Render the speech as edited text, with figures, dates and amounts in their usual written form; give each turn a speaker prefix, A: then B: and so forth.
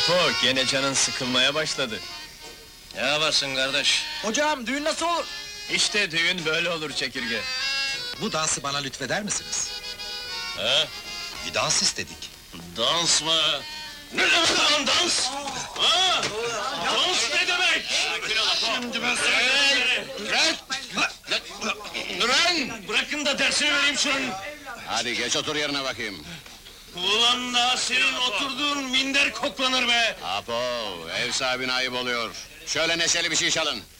A: Apo, gene canın sıkılmaya başladı.
B: Ne yaparsın kardeş?
C: Hocam düğün nasıl olur?
A: İşte düğün böyle olur Çekirge.
D: Bu dansı bana lütfeder misiniz?
B: He?
D: Bir dans istedik.
B: Dans mı? Ne demek lan dans? Ha? Dans ne demek? Şimdi ben sana... Duran! Bırakın da dersini vereyim şunun!
E: Hadi geç otur yerine bakayım.
B: Ulan daha senin oturduğun minder koklanır be!
E: Apo, ev sahibine ayıp oluyor. Şöyle neşeli bir şey çalın.